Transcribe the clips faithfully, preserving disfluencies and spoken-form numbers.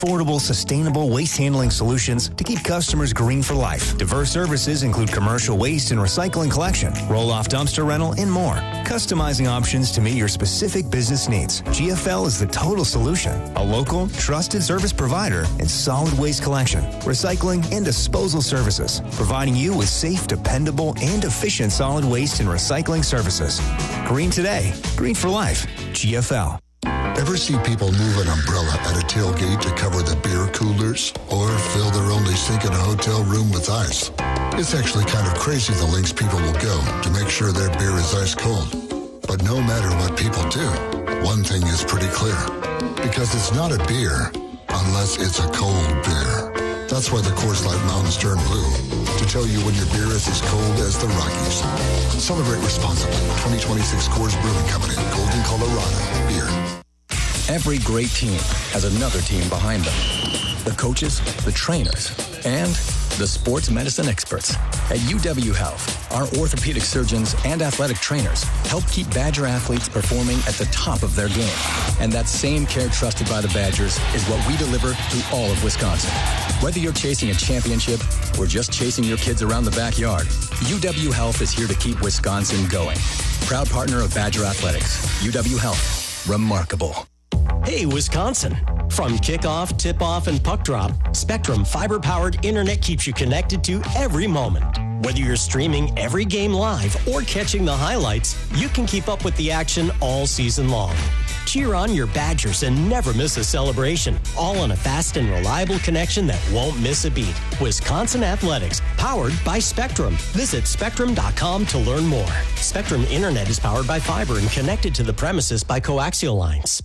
Affordable, sustainable waste handling solutions to keep customers green for life. Diverse services include commercial waste and recycling collection, roll-off dumpster rental, and more. Customizing options to meet your specific business needs. G F L is the total solution. A local, trusted service provider in solid waste collection, recycling, and disposal services, providing you with safe, dependable, and efficient solid waste and recycling services. Green today, green for life. G F L. Ever see people move an umbrella at a tailgate to cover the beer coolers? Or fill their only sink in a hotel room with ice? It's actually kind of crazy the lengths people will go to make sure their beer is ice cold. But no matter what people do, one thing is pretty clear. Because it's not a beer unless it's a cold beer. That's why the Coors Light Mountains turn blue. To tell you when your beer is as cold as the Rockies. Celebrate responsibly. twenty twenty-six Coors Brewing Company. Golden, Colorado. Beer. Every great team has another team behind them. The coaches, the trainers, and the sports medicine experts. At U W Health, our orthopedic surgeons and athletic trainers help keep Badger athletes performing at the top of their game. And that same care trusted by the Badgers is what we deliver to all of Wisconsin. Whether you're chasing a championship or just chasing your kids around the backyard, U W Health is here to keep Wisconsin going. Proud partner of Badger Athletics, U W Health. Remarkable. Hey, Wisconsin. From kickoff, tip-off, and puck drop, Spectrum fiber-powered internet keeps you connected to every moment. Whether you're streaming every game live or catching the highlights, you can keep up with the action all season long. Cheer on your Badgers and never miss a celebration, all on a fast and reliable connection that won't miss a beat. Wisconsin Athletics, powered by Spectrum. Visit Spectrum dot com to learn more. Spectrum Internet is powered by fiber and connected to the premises by coaxial lines.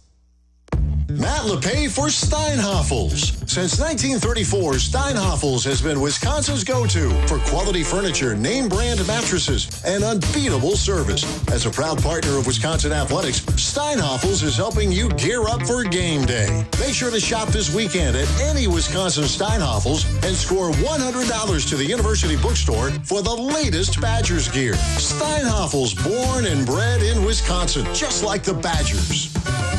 Matt LePay for Steinhoffels. Since nineteen thirty-four, Steinhoffels has been Wisconsin's go-to for quality furniture, name brand mattresses, and unbeatable service. As a proud partner of Wisconsin Athletics, Steinhoffels is helping you gear up for game day. Make sure to shop this weekend at any Wisconsin Steinhoffels and score one hundred dollars to the University Bookstore for the latest Badgers gear. Steinhoffels, born and bred in Wisconsin, just like the Badgers.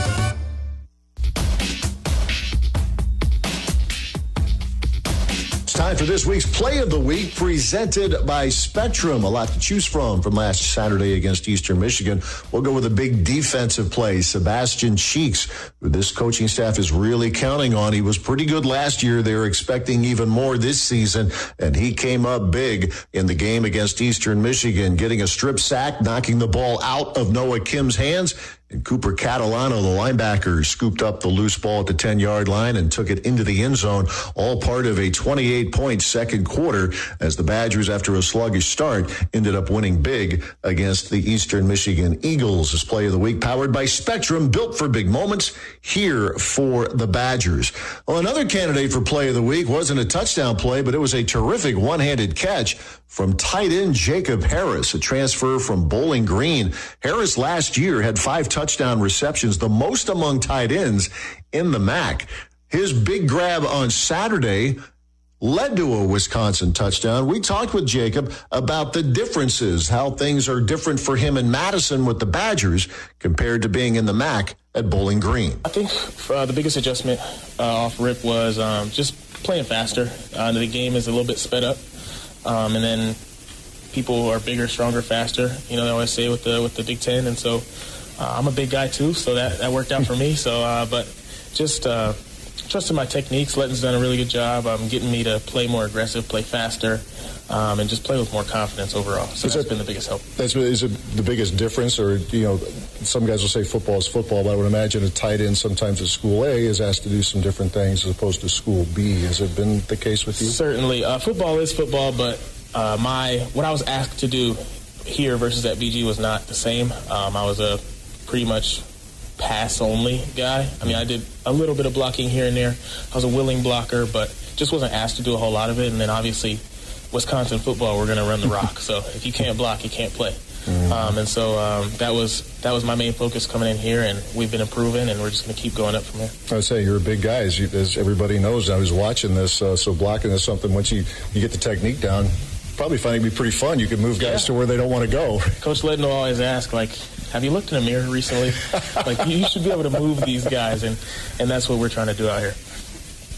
Time for this week's Play of the Week, presented by Spectrum. A lot to choose from from last Saturday against Eastern Michigan. We'll go with a big defensive play. Sebastian Cheeks, who this coaching staff is really counting on. He was pretty good last year. They're expecting even more this season, and he came up big in the game against Eastern Michigan, getting a strip sack, knocking the ball out of Noah Kim's hands. And Cooper Catalano, the linebacker, scooped up the loose ball at the ten-yard line and took it into the end zone, all part of a twenty-eight point second quarter as the Badgers, after a sluggish start, ended up winning big against the Eastern Michigan Eagles. This Play of the Week powered by Spectrum, built for big moments, here for the Badgers. Well, another candidate for Play of the Week wasn't a touchdown play, but it was a terrific one-handed catch from tight end Jacob Harris, a transfer from Bowling Green. Harris last year had five touchdown receptions, the most among tight ends in the M A C. His big grab on Saturday led to a Wisconsin touchdown. We talked with Jacob about the differences, how things are different for him in Madison with the Badgers compared to being in the M A C at Bowling Green. I think uh, the biggest adjustment uh, off rip was um, just playing faster. Uh, the game is a little bit sped up. Um, and then people are bigger, stronger, faster. You know, they always say with the with the Big Ten, and so uh, I'm a big guy too, so that, that worked out for me. So, uh, but just uh, trusting my techniques. Letton's done a really good job um, getting me to play more aggressive, play faster, um, and just play with more confidence overall. So is that's that, been the biggest help. That's is it the biggest difference, or you know, some guys will say football is football, but I would imagine a tight end sometimes at School A is asked to do some different things as opposed to School B. Has it been the case with you? Certainly, uh, football is football, but uh, my what I was asked to do here versus at B G was not the same. Um, I was a pretty much pass-only guy. I mean, I did a little bit of blocking here and there. I was a willing blocker, but just wasn't asked to do a whole lot of it. And then obviously, Wisconsin football, we're going to run the rock. So if you can't block, you can't play. Mm-hmm. Um, and so um, that was that was my main focus coming in here, and we've been improving, and we're just going to keep going up from here. I would say you're a big guy, as, you, as everybody knows. I was watching this, uh, so blocking is something, once you, you get the technique down, probably find it to be pretty fun. You can move guys yeah. to where they don't want to go. Coach Letton will always ask, like, have you looked in a mirror recently? Like, you should be able to move these guys, and, and that's what we're trying to do out here.